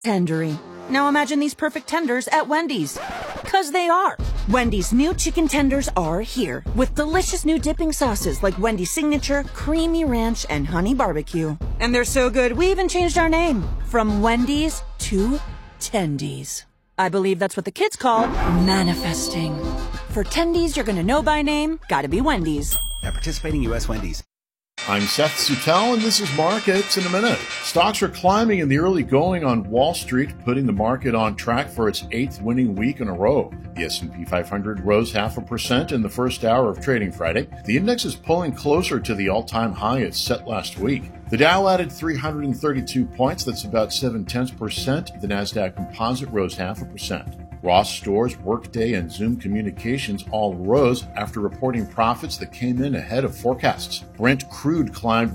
Tendery. Now imagine these perfect tenders at Wendy's. 'Cause they are. Wendy's new chicken tenders are here with delicious new dipping sauces like Wendy's Signature, Creamy Ranch, and Honey Barbecue. And they're so good, we even changed our name from Wendy's to Tendies. I believe that's what the kids call manifesting. For Tendies you're gonna know by name, gotta be Wendy's. At participating U.S. Wendy's. I'm Seth Suttel, and this is Markets in a Minute. Stocks are climbing in the early going on Wall Street, putting the market on track for its 8th winning week in a row. The S&P 500 rose 0.5% in the first hour of trading Friday. The index is pulling closer to the all-time high it set last week. The Dow added 332 points, that's about 0.7%. The Nasdaq Composite rose 0.5%. Ross Stores, Workday, and Zoom Communications all rose after reporting profits that came in ahead of forecasts. Brent crude climbed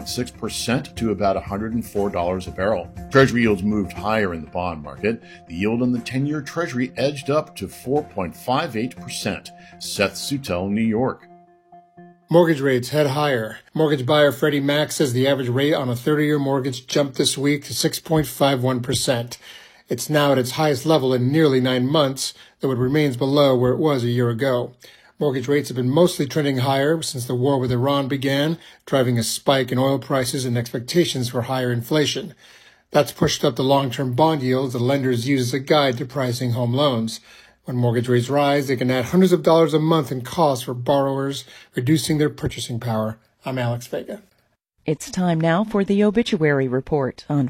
1.6% to about $104 a barrel. Treasury yields moved higher in the bond market. The yield on the 10-year Treasury edged up to 4.58%. Seth Suttel, New York. Mortgage rates head higher. Mortgage buyer Freddie Mac says the average rate on a 30-year mortgage jumped this week to 6.51%. It's now at its highest level in nearly 9 months, though it remains below where it was a year ago. Mortgage rates have been mostly trending higher since the war with Iran began, driving a spike in oil prices and expectations for higher inflation. That's pushed up the long-term bond yields that lenders use as a guide to pricing home loans. When mortgage rates rise, they can add hundreds of dollars a month in costs for borrowers, reducing their purchasing power. I'm Alex Vega. It's time now for the obituary report on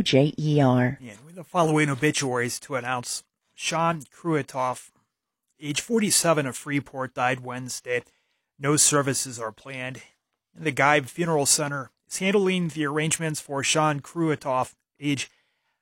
WJER. The following obituaries to announce: Sean Kruatoff, age 47 of Freeport, died Wednesday. No services are planned. And the Geib Funeral Center is handling the arrangements for Sean Kruatoff, age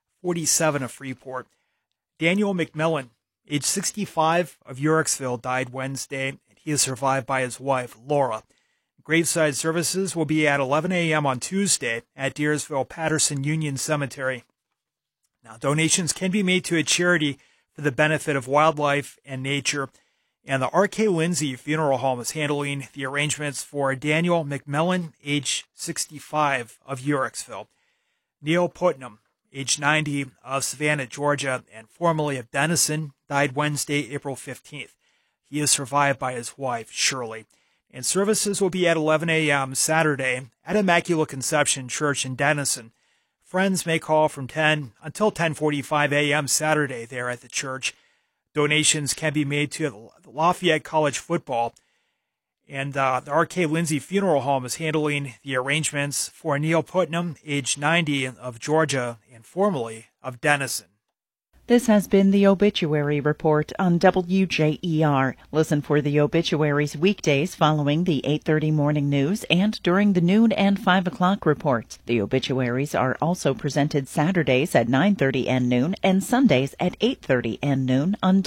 47 of Freeport. Daniel McMillan, age 65 of Yurexville, died Wednesday, and he is survived by his wife, Laura. Graveside services will be at 11 a.m. on Tuesday at Deersville-Patterson Union Cemetery. Now, donations can be made to a charity for the benefit of wildlife and nature, and the R.K. Lindsay Funeral Home is handling the arrangements for Daniel McMillan, age 65 of Yurexville. Neil Putnam, age 90 of Savannah, Georgia, and formerly of Denison, died Wednesday, April 15th. He is survived by his wife, Shirley. And services will be at 11 a.m. Saturday at Immaculate Conception Church in Denison. Friends may call from 10 until 10:45 a.m. Saturday there at the church. Donations can be made to the Lafayette College football. And the R.K. Lindsay Funeral Home is handling the arrangements for Neil Putnam, age 90 of Georgia and formerly of Denison. This has been the Obituary Report on WJER. Listen for the obituaries weekdays following the 8:30 morning news and during the noon and 5 o'clock reports. The obituaries are also presented Saturdays at 9:30 and noon and Sundays at 8:30 and noon on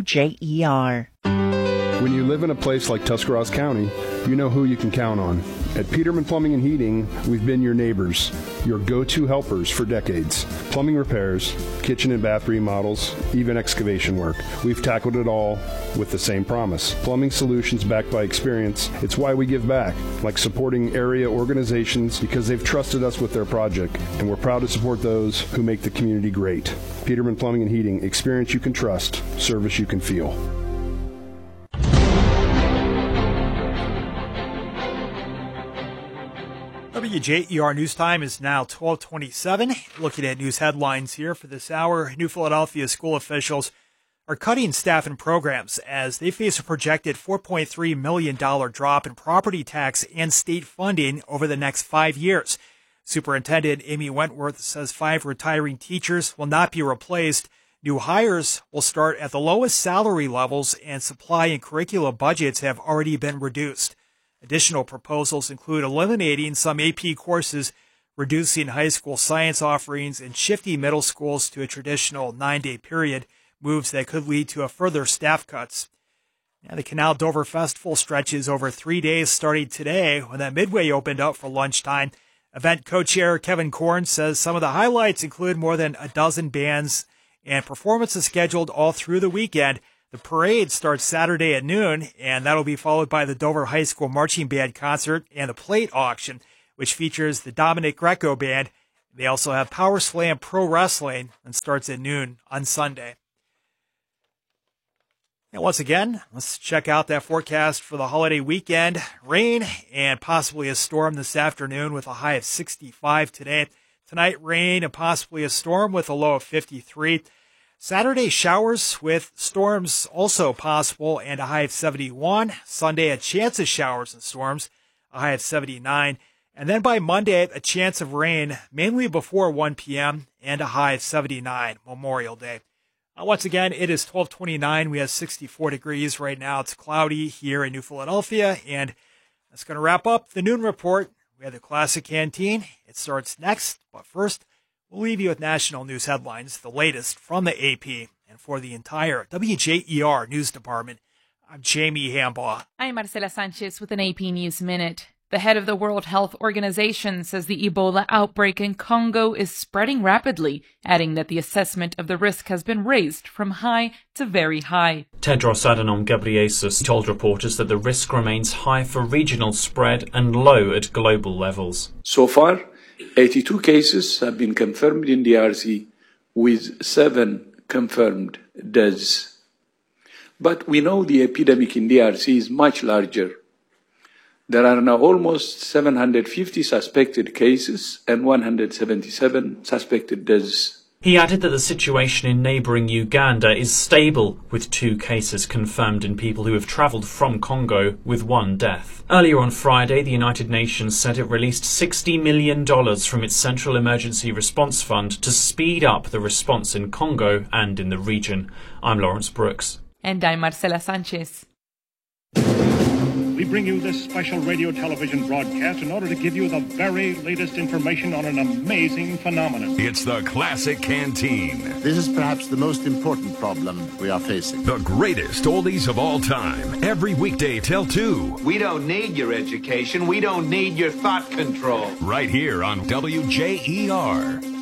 WJER. When you live in a place like Tuscarawas County, you know who you can count on. At Peterman Plumbing and Heating, we've been your neighbors, your go-to helpers for decades. Plumbing repairs, kitchen and bath remodels, even excavation work. We've tackled it all with the same promise. Plumbing solutions backed by experience. It's why we give back, like supporting area organizations because they've trusted us with their project, and we're proud to support those who make the community great. Peterman Plumbing and Heating, experience you can trust, service you can feel. WJER News Time is now 12:27. Looking at news headlines here for this hour, New Philadelphia school officials are cutting staff and programs as they face a projected $4.3 million drop in property tax and state funding over the next 5 years. Superintendent Amy Wentworth says 5 retiring teachers will not be replaced. New hires will start at the lowest salary levels, and supply and curricula budgets have already been reduced. Additional proposals include eliminating some AP courses, reducing high school science offerings, and shifting middle schools to a traditional 9-day period, moves that could lead to a further staff cuts. Now, the Canal Dover Festival stretches over 3 days starting today when that Midway opened up for lunchtime. Event co-chair Kevin Korn says some of the highlights include more than a dozen bands and performances scheduled all through the weekend. The parade starts Saturday at noon, and that'll be followed by the Dover High School Marching Band concert and the plate auction, which features the Dominic Greco Band They also have Power Slam Pro Wrestling and starts at noon on Sunday. And once again, let's check out that forecast for the holiday weekend. Rain and possibly a storm this afternoon with a high of 65 today. Tonight, rain and possibly a storm with a low of 53. Saturday, showers with storms also possible and a high of 71. Sunday, a chance of showers and storms, a high of 79. And then by Monday, a chance of rain, mainly before 1 p.m. and a high of 79, Memorial Day. Once again, it is 12:29. We have 64 degrees right now. It's cloudy here in New Philadelphia. And that's going to wrap up the noon report. We have the Classic Canteen. It starts next. But first, we'll leave you with national news headlines, the latest from the AP. And for the entire WJER News Department, I'm Jamie Hambaugh. I'm Marcela Sanchez with an AP News Minute. The head of the World Health Organization says the Ebola outbreak in Congo is spreading rapidly, adding that the assessment of the risk has been raised from high to very high. Tedros Adhanom Ghebreyesus told reporters that the risk remains high for regional spread and low at global levels. So far, 82 cases have been confirmed in DRC, with 7 confirmed deaths. But we know the epidemic in DRC is much larger. There are now almost 750 suspected cases and 177 suspected deaths. He added that the situation in neighbouring Uganda is stable, with 2 cases confirmed in people who have travelled from Congo, with 1 death. Earlier on Friday, the United Nations said it released $60 million from its Central Emergency Response Fund to speed up the response in Congo and in the region. I'm Lawrence Brooks. And I'm Marcela Sanchez. We bring you this special radio television broadcast in order to give you the very latest information on an amazing phenomenon. It's the Classic Canteen. This is perhaps the most important problem we are facing. The greatest oldies of all time. Every weekday till 2. We don't need your education. We don't need your thought control. Right here on WJER.